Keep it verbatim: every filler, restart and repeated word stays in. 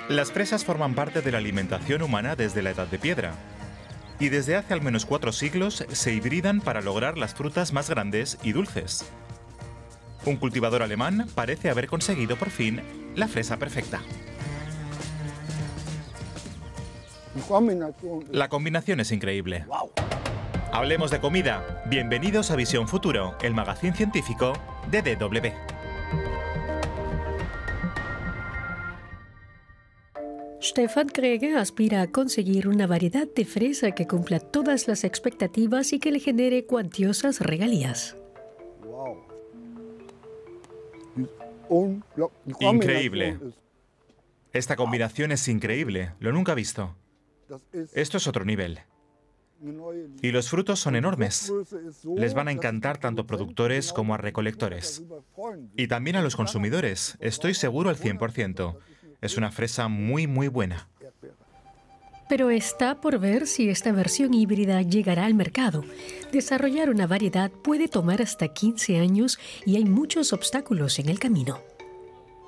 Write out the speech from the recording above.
Las fresas forman parte de la alimentación humana desde la Edad de Piedra. Y desde hace al menos cuatro siglos se hibridan para lograr las frutas más grandes y dulces. Un cultivador alemán parece haber conseguido por fin la fresa perfecta. La combinación es increíble. Hablemos de comida. Bienvenidos a Visión Futuro, el magazín científico de D W. Stefan Krege aspira a conseguir una variedad de fresa que cumpla todas las expectativas y que le genere cuantiosas regalías. Increíble. Esta combinación es increíble. Lo nunca he visto. Esto es otro nivel. Y los frutos son enormes. Les van a encantar tanto a productores como a recolectores. Y también a los consumidores. Estoy seguro al cien por ciento. Es una fresa muy, muy buena. Pero está por ver si esta versión híbrida llegará al mercado. Desarrollar una variedad puede tomar hasta quince años y hay muchos obstáculos en el camino.